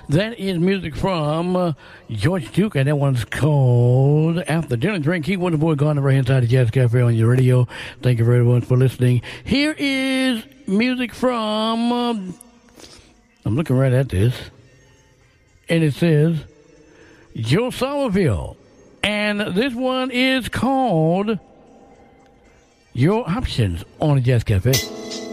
That is music from George Duke, and that one's called After Dinner Drink. Keep with the boy Gardner right inside the Jazz Cafe on your radio. Thank you very much for listening. Here is music from, I'm looking right at this, and it says Joe Somerville. And this one is called Your Options on the Jazz Cafe.